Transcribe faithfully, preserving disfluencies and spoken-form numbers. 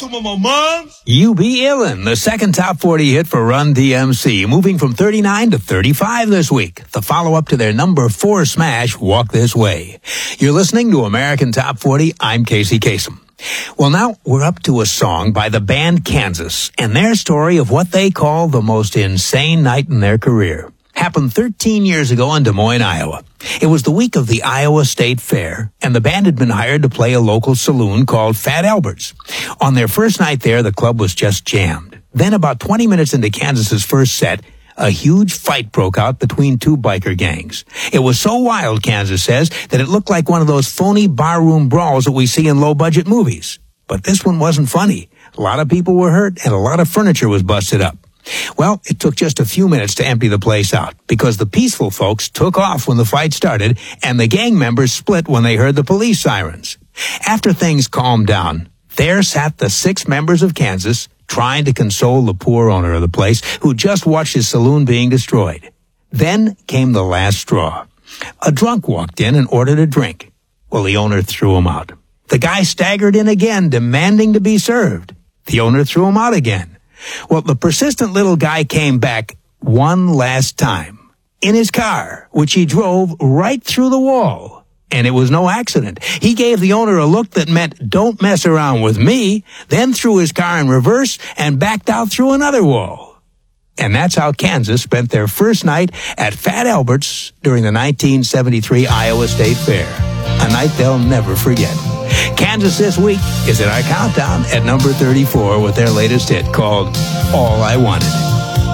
You Be Illin', the second top forty hit for Run D M C, moving from thirty-nine to thirty-five this week. The follow-up to their number four smash, Walk This Way. You're listening to American Top forty. I'm Casey Kasem. Well, now we're up to a song by the band Kansas and their story of what they call the most insane night in their career. Happened thirteen years ago in Des Moines, Iowa. It was the week of the Iowa State Fair, and the band had been hired to play a local saloon called Fat Albert's. On their first night there, the club was just jammed. Then, about twenty minutes into Kansas's first set, a huge fight broke out between two biker gangs. It was so wild, Kansas says, that it looked like one of those phony barroom brawls that we see in low-budget movies. But this one wasn't funny. A lot of people were hurt, and a lot of furniture was busted up. Well, it took just a few minutes to empty the place out, because the peaceful folks took off when the fight started, and the gang members split when they heard the police sirens. After things calmed down, there sat the six members of Kansas, trying to console the poor owner of the place, who just watched his saloon being destroyed. Then came the last straw. A drunk walked in and ordered a drink. Well, the owner threw him out. The guy staggered in again, demanding to be served. The owner threw him out again. Well, the persistent little guy came back one last time in his car, which he drove right through the wall. And it was no accident. He gave the owner a look that meant, don't mess around with me, then threw his car in reverse and backed out through another wall. And that's how Kansas spent their first night at Fat Albert's during the nineteen seventy-three Iowa State Fair. A night they'll never forget. Kansas this week is in our countdown at number thirty-four with their latest hit called All I Wanted.